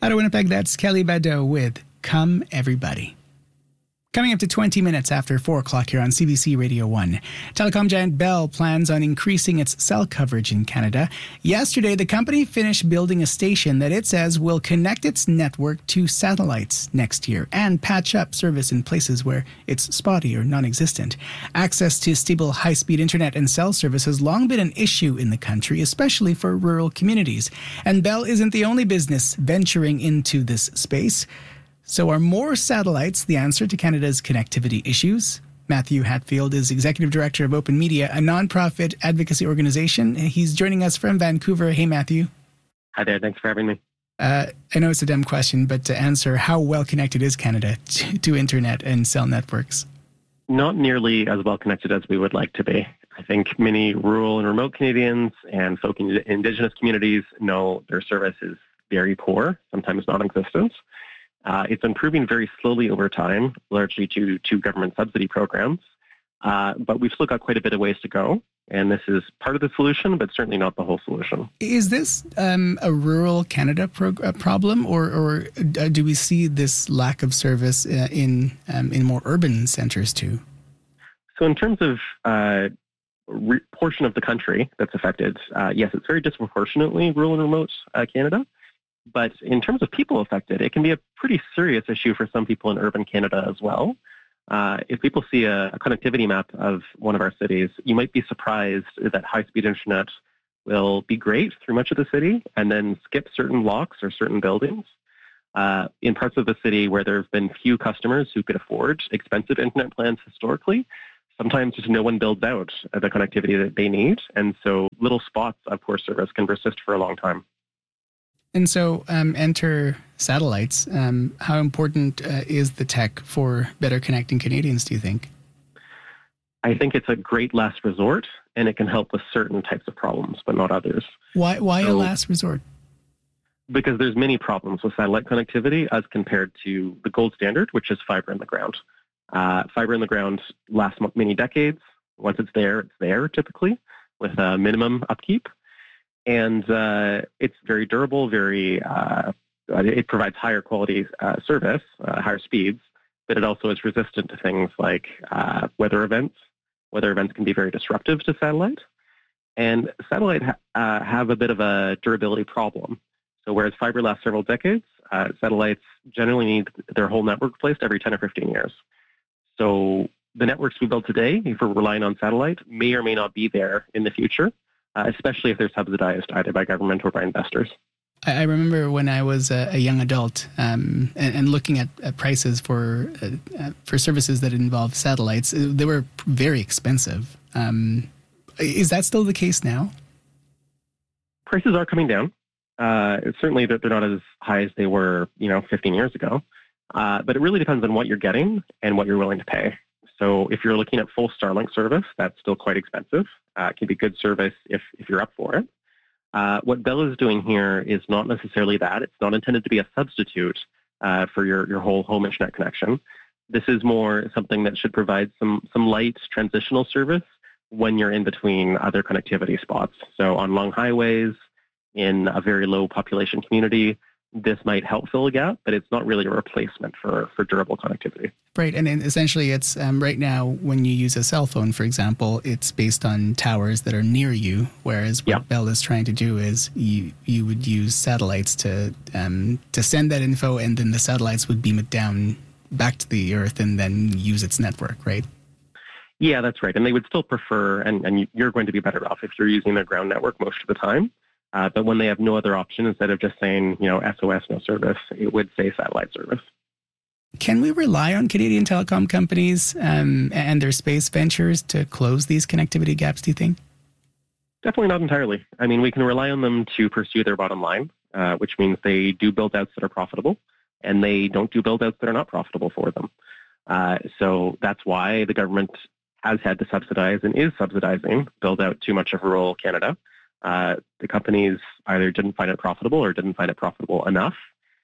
Out of Winnipeg, that's Kelly Badeau with Come Everybody. Coming up to 20 minutes after 4 o'clock here on CBC Radio 1. Telecom giant Bell plans on increasing its cell coverage in Canada. Yesterday, the company finished building a station that it says will connect its network to satellites next year and patch up service in places where it's spotty or non-existent. Access to stable high-speed internet and cell service has long been an issue in the country, especially for rural communities. And Bell isn't the only business venturing into this space. So are more satellites the answer to Canada's connectivity issues? Matthew Hatfield is Executive Director of Open Media, a nonprofit advocacy organization. He's joining us from Vancouver. Hey, Matthew. Hi there. Thanks for having me. I know it's a dumb question, but to answer, how well connected is Canada to internet and cell networks? Not nearly as well connected as we would like to be. I think many rural and remote Canadians and folk in Indigenous communities know their service is very poor, sometimes non-existent. It's improving very slowly over time, largely due to government subsidy programs. But we've still got quite a bit of ways to go. And this is part of the solution, but certainly not the whole solution. Is this a rural Canada problem, or do we see this lack of service in more urban centres too? So in terms of portion of the country that's affected, yes, it's very disproportionately rural and remote Canada. But in terms of people affected, it can be a pretty serious issue for some people in urban Canada as well. If people see a connectivity map of one of our cities, you might be surprised that high-speed internet will be great through much of the city and then skip certain blocks or certain buildings. In parts of the city where there have been few customers who could afford expensive internet plans historically, sometimes just no one builds out the connectivity that they need. And so little spots of poor service can persist for a long time. And so enter satellites. How important is the tech for better connecting Canadians, do you think? I think it's a great last resort, and it can help with certain types of problems, but not others. Why a last resort? Because there's many problems with satellite connectivity as compared to the gold standard, which is fiber in the ground. Fiber in the ground lasts many decades. Once it's there typically, with a minimum upkeep. And it's very durable, it provides higher quality service, higher speeds, but it also is resistant to things like weather events. Weather events can be very disruptive to satellite. And satellite have a bit of a durability problem. So whereas fiber lasts several decades, satellites generally need their whole network replaced every 10 or 15 years. So the networks we build today, if we're relying on satellite, may or may not be there in the future. Especially if they're subsidized either by government or by investors. I remember when I was a young adult and looking at prices for services that involve satellites, they were very expensive. Is that still the case now? Prices are coming down. Certainly they're not as high as they were, 15 years ago. But it really depends on what you're getting and what you're willing to pay. So if you're looking at full Starlink service, that's still quite expensive. It can be good service if you're up for it. What Bell is doing here is not necessarily that. It's not intended to be a substitute for your whole home internet connection. This is more something that should provide some light transitional service when you're in between other connectivity spots. So on long highways, in a very low population community, this might help fill a gap, but it's not really a replacement for durable connectivity. Right, and essentially it's right now when you use a cell phone, for example, it's based on towers that are near you, whereas what Bell is trying to do is you would use satellites to send that info, and then the satellites would beam it down back to the Earth and then use its network, right? Yeah, that's right. And they would still prefer, and you're going to be better off if you're using their ground network most of the time. But when they have no other option, instead of just saying, SOS, no service, it would say satellite service. Can we rely on Canadian telecom companies and their space ventures to close these connectivity gaps, do you think? Definitely not entirely. I mean, we can rely on them to pursue their bottom line, which means they do build-outs that are profitable, and they don't do build-outs that are not profitable for them. So that's why the government has had to subsidize and is subsidizing build-out too much of rural Canada. The companies either didn't find it profitable or didn't find it profitable enough.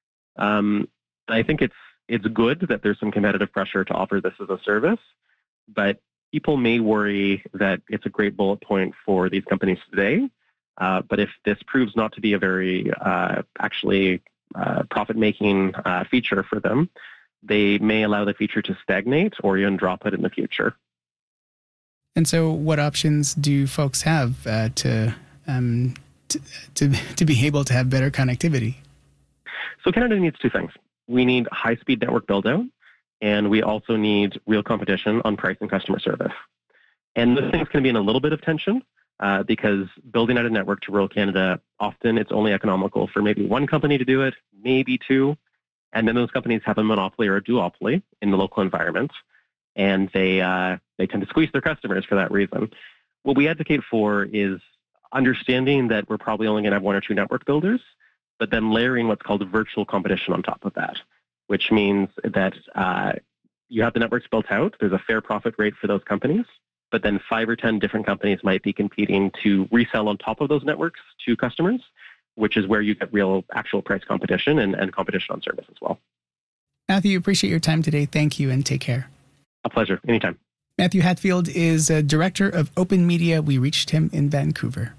I think it's good that there's some competitive pressure to offer this as a service, but people may worry that it's a great bullet point for these companies today. But if this proves not to be a very actually profit-making feature for them, they may allow the feature to stagnate or even drop it in the future. And so what options do folks have to be able to have better connectivity? So Canada needs two things. We need high-speed network build-out, and we also need real competition on price and customer service. And this thing's going to be in a little bit of tension because building out a network to rural Canada, often it's only economical for maybe one company to do it, maybe two, and then those companies have a monopoly or a duopoly in the local environment, and they tend to squeeze their customers for that reason. What we advocate for is understanding that we're probably only going to have one or two network builders, but then layering what's called virtual competition on top of that, which means that you have the networks built out, there's a fair profit rate for those companies, but then 5 or 10 different companies might be competing to resell on top of those networks to customers, which is where you get real actual price competition and competition on service as well. Matthew, appreciate your time today. Thank you and take care. A pleasure. Anytime. Matthew Hatfield is Director of Open Media. We reached him in Vancouver.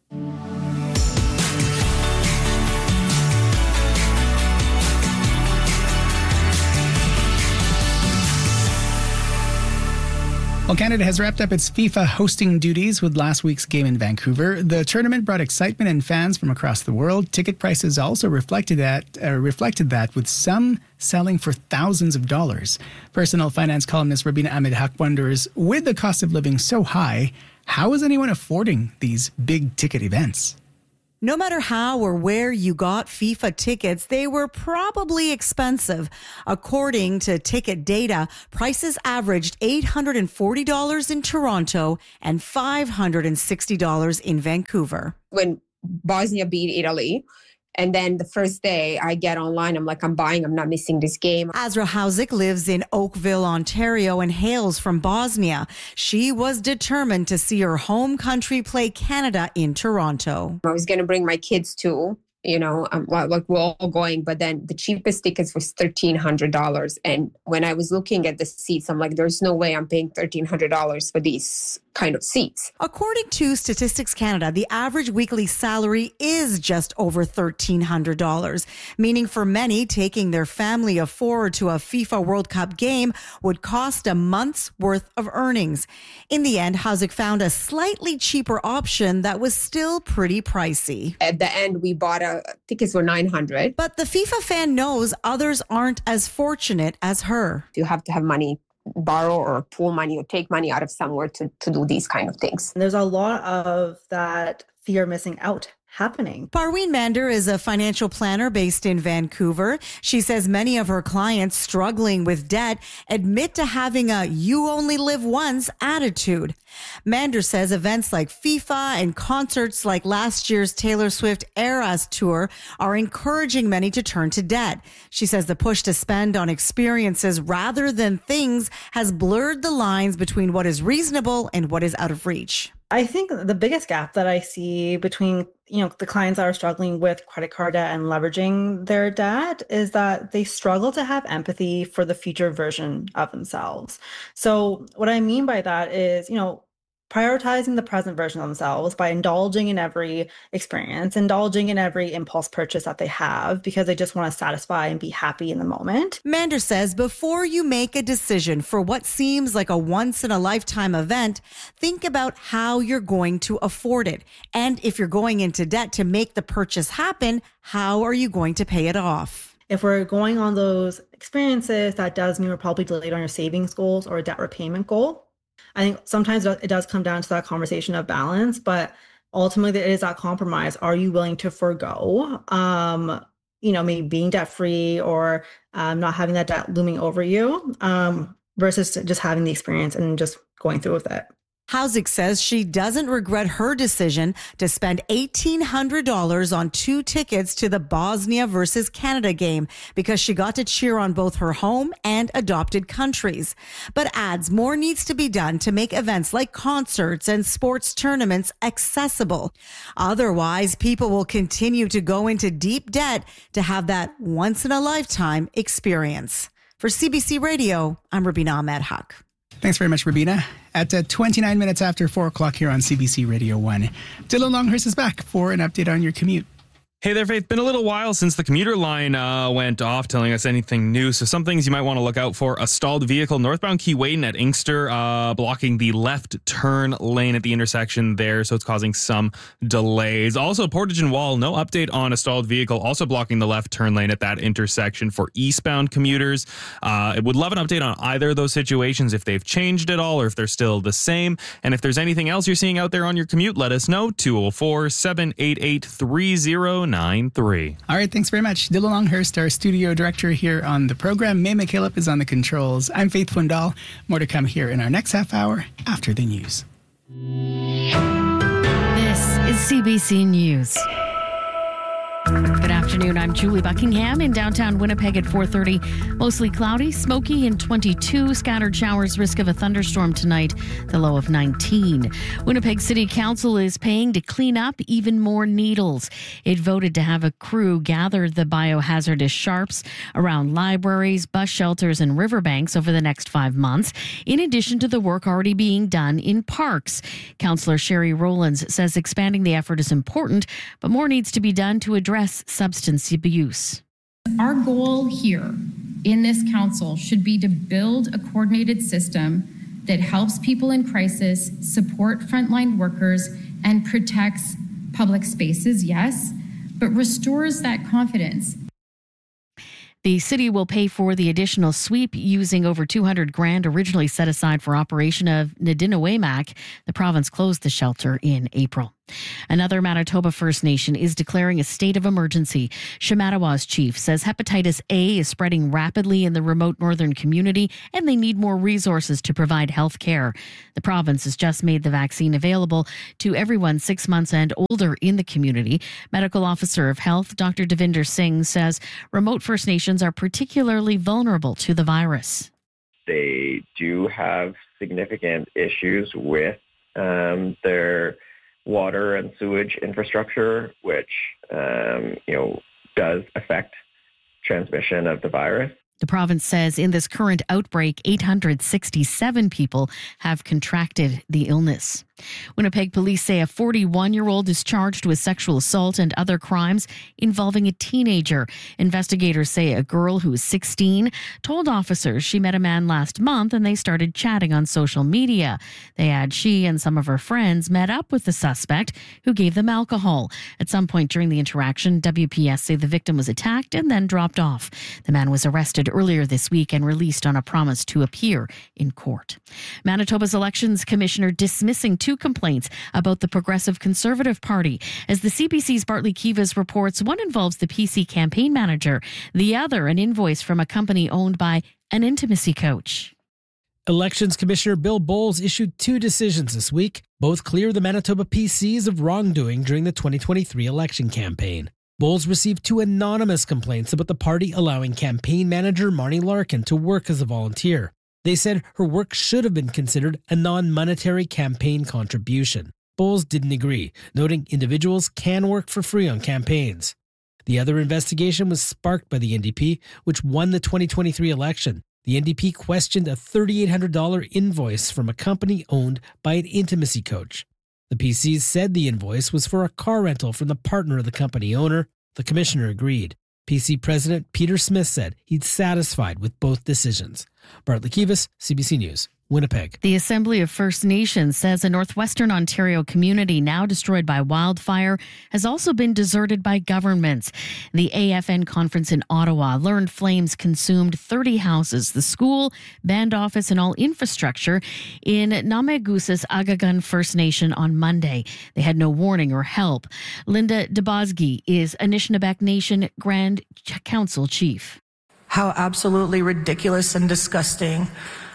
Well, Canada has wrapped up its FIFA hosting duties with last week's game in Vancouver. The tournament brought excitement and fans from across the world. Ticket prices also reflected that, with some selling for thousands of dollars. Personal finance columnist Rubina Ahmed Haq wonders, with the cost of living so high, how is anyone affording these big ticket events? No matter how or where you got FIFA tickets, they were probably expensive. According to ticket data, prices averaged $840 in Toronto and $560 in Vancouver. When Bosnia beat Italy, and then the first day I get online, I'm like, I'm not missing this game. Azra Hauzik lives in Oakville, Ontario, and hails from Bosnia. She was determined to see her home country play Canada in Toronto. I was going to bring my kids too. Like we're all going, but then the cheapest tickets was $1,300. And when I was looking at the seats, I'm like, there's no way I'm paying $1,300 for these kind of seats. According to Statistics Canada, the average weekly salary is just over $1,300, meaning for many, taking their family of 4 to a FIFA World Cup game would cost a month's worth of earnings. In the end, Hauzik found a slightly cheaper option that was still pretty pricey. At the end, we bought tickets were $900. But the FIFA fan knows others aren't as fortunate as her. You have to have money, borrow or pool money or take money out of somewhere to do these kind of things. There's a lot of that fear of missing out happening. Parween Mander is a financial planner based in Vancouver. She says many of her clients struggling with debt admit to having a you only live once attitude. Mander says events like FIFA and concerts like last year's Taylor Swift Eras tour are encouraging many to turn to debt. She says the push to spend on experiences rather than things has blurred the lines between what is reasonable and what is out of reach. I think the biggest gap that I see between, the clients that are struggling with credit card debt and leveraging their debt is that they struggle to have empathy for the future version of themselves. So what I mean by that is, prioritizing the present version of themselves by indulging in every experience, indulging in every impulse purchase that they have because they just want to satisfy and be happy in the moment. Mander says before you make a decision for what seems like a once-in-a-lifetime event, think about how you're going to afford it. And if you're going into debt to make the purchase happen, how are you going to pay it off? If we're going on those experiences, that does mean we're probably delayed on your savings goals or a debt repayment goal. I think sometimes it does come down to that conversation of balance, but ultimately it is that compromise. Are you willing to forego, maybe being debt free or not having that debt looming over you versus just having the experience and just going through with it? Hauzik says she doesn't regret her decision to spend $1,800 on 2 tickets to the Bosnia versus Canada game because she got to cheer on both her home and adopted countries. But adds more needs to be done to make events like concerts and sports tournaments accessible. Otherwise, people will continue to go into deep debt to have that once-in-a-lifetime experience. For CBC Radio, I'm Rubina Ahmed Haq. Thanks very much, Rubina. At 29 minutes after 4 o'clock here on CBC Radio 1, Dylan Longhurst is back for an update on your commute. Hey there, Faith. Been a little while since the commuter line went off telling us anything new. So some things you might want to look out for. A stalled vehicle northbound Keewatin at Inkster blocking the left turn lane at the intersection there. So it's causing some delays. Also, Portage and Wall, no update on a stalled vehicle also blocking the left turn lane at that intersection for eastbound commuters. I would love an update on either of those situations, if they've changed at all or if they're still the same. And if there's anything else you're seeing out there on your commute, let us know. 204-788-3093. All right, thanks very much. Dylan Longhurst, our studio director here on the program. May McKillop is on the controls. I'm Faith Fundal. More to come here in our next half hour after the news. This is CBC News. Good afternoon. I'm Julie Buckingham in downtown Winnipeg at 4:30. Mostly cloudy, smoky, and 22 scattered showers. Risk of a thunderstorm tonight. The low of 19. Winnipeg City Council is paying to clean up even more needles. It voted to have a crew gather the biohazardous sharps around libraries, bus shelters, and riverbanks over the next 5 months, in addition to the work already being done in parks. Councillor Sherry Rowlands says expanding the effort is important, but more needs to be done to address substance abuse. Our goal here in this council should be to build a coordinated system that helps people in crisis, support frontline workers, and protects public spaces, yes, but restores that confidence. The city will pay for the additional sweep using over $200,000 originally set aside for operation of Nadinawaymak. The province closed the shelter in April. Another Manitoba First Nation is declaring a state of emergency. Shamattawa's chief says hepatitis A is spreading rapidly in the remote northern community and they need more resources to provide health care. The province has just made the vaccine available to everyone 6 months and older in the community. Medical Officer of Health, Dr. Devinder Singh, says remote First Nations are particularly vulnerable to the virus. They do have significant issues with their water and sewage infrastructure, which, does affect transmission of the virus. The province says in this current outbreak, 867 people have contracted the illness. Winnipeg police say a 41-year-old is charged with sexual assault and other crimes involving a teenager. Investigators say a girl who was 16 told officers she met a man last month and they started chatting on social media. They add she and some of her friends met up with the suspect who gave them alcohol. At some point during the interaction, WPS say the victim was attacked and then dropped off. The man was arrested earlier this week and released on a promise to appear in court. Manitoba's Elections Commissioner dismissing two complaints about the Progressive Conservative Party. As the CBC's Bartley Kivas reports, one involves the PC campaign manager, the other an invoice from a company owned by an intimacy coach. Elections Commissioner Bill Bowles issued two decisions this week. Both clear the Manitoba PCs of wrongdoing during the 2023 election campaign. Bowles received two anonymous complaints about the party allowing campaign manager Marnie Larkin to work as a volunteer. They said her work should have been considered a non-monetary campaign contribution. Bowles didn't agree, noting individuals can work for free on campaigns. The other investigation was sparked by the NDP, which won the 2023 election. The NDP questioned a $3,800 invoice from a company owned by an intimacy coach. The PCs said the invoice was for a car rental from the partner of the company owner. The commissioner agreed. PC President Peter Smith said he'd satisfied with both decisions. Bartley Kivas, CBC News, Winnipeg. The Assembly of First Nations says a northwestern Ontario community now destroyed by wildfire has also been deserted by governments. The AFN conference in Ottawa learned flames consumed 30 houses, the school, band office, and all infrastructure in Namegusis Agagan First Nation on Monday. They had no warning or help. Linda Debosgi is Anishinaabe Nation Grand Council Chief. How absolutely ridiculous and disgusting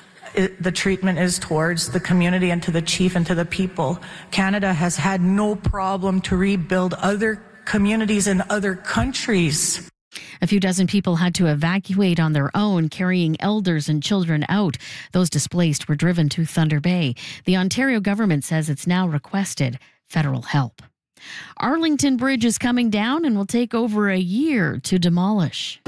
the treatment is towards the community and to the chief and to the people. Canada has had no problem to rebuild other communities in other countries. A few dozen people had to evacuate on their own, carrying elders and children out. Those displaced were driven to Thunder Bay. The Ontario government says it's now requested federal help. Arlington Bridge is coming down and will take over a year to demolish.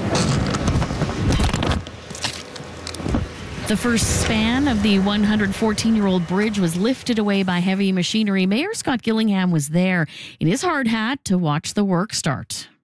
The first span of the 114-year-old bridge was lifted away by heavy machinery. Mayor Scott Gillingham was there in his hard hat to watch the work start.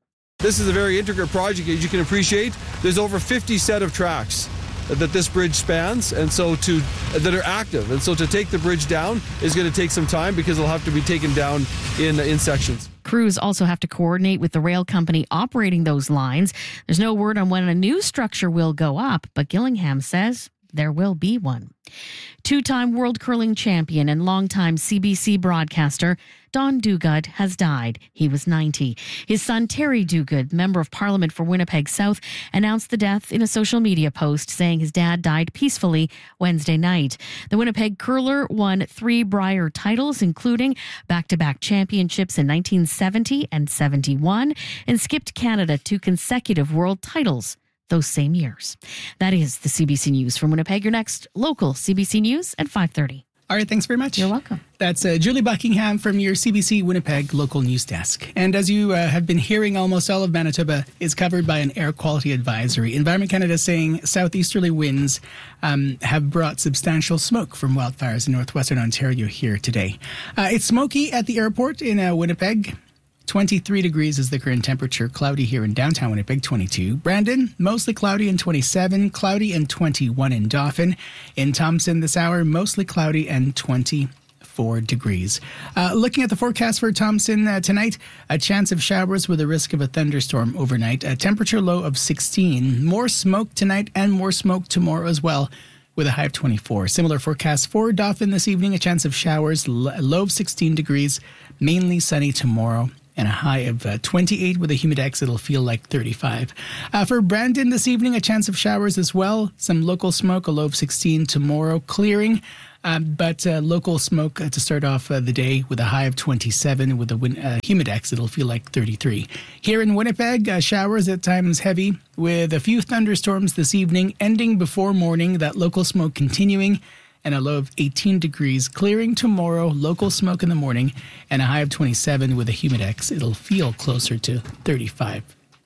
This is a very intricate project, as you can appreciate. There's over 50 set of tracks that this bridge spans, and so that are active. And so to take the bridge down is going to take some time because it'll have to be taken down in sections. Crews also have to coordinate with the rail company operating those lines. There's no word on when a new structure will go up, but Gillingham says there will be one. Two-time World Curling champion and longtime CBC broadcaster Don Duguid has died. He was 90. His son Terry Duguid, Member of Parliament for Winnipeg South, announced the death in a social media post, saying his dad died peacefully Wednesday night. The Winnipeg curler won 3 Brier titles, including back-to-back championships in 1970 and 71, and skipped Canada to consecutive world titles those same years. That is the CBC News from Winnipeg. Your next local CBC News at 5:30. All right, thanks very much. You're welcome. That's Julie Buckingham from your CBC Winnipeg local news desk. And as you have been hearing, almost all of Manitoba is covered by an air quality advisory. Environment Canada saying southeasterly winds have brought substantial smoke from wildfires in northwestern Ontario here today. It's smoky at the airport in Winnipeg. 23 degrees is the current temperature. Cloudy here in downtown Winnipeg, 22. Brandon, mostly cloudy and 27. Cloudy and 21 in Dauphin. In Thompson this hour, mostly cloudy and 24 degrees. Looking at the forecast for Thompson tonight, a chance of showers with a risk of a thunderstorm overnight. A temperature low of 16. More smoke tonight and more smoke tomorrow as well, with a high of 24. Similar forecast for Dauphin this evening, a chance of showers, low of 16 degrees, mainly sunny tomorrow, and a high of 28 with a humidex. It'll feel like 35. For Brandon this evening, a chance of showers as well. Some local smoke, a low of 16 tomorrow, clearing. But local smoke to start off the day with a high of 27 with a humidex. It'll feel like 33. Here in Winnipeg, showers at times heavy with a few thunderstorms this evening, ending before morning. That local smoke continuing, and a low of 18 degrees. Clearing tomorrow, local smoke in the morning, and a high of 27 with a humidex. It'll feel closer to 35.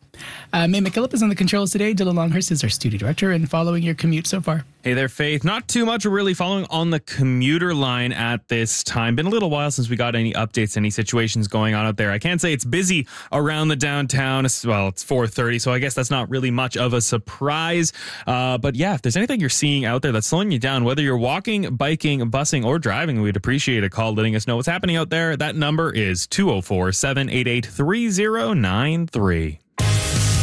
May McKillop is on the controls today. Dylan Longhurst is our studio director. And following your commute so far? Hey there, Faith. Not too much really following on the commuter line at this time. Been a little while since we got any updates, any situations going on out there. I can't say it's busy around the downtown. Well, it's 4:30, so I guess that's not really much of a surprise. But yeah, if there's anything you're seeing out there that's slowing you down, whether you're walking, biking, busing, or driving, we'd appreciate a call letting us know what's happening out there. That number is 204-788-3093.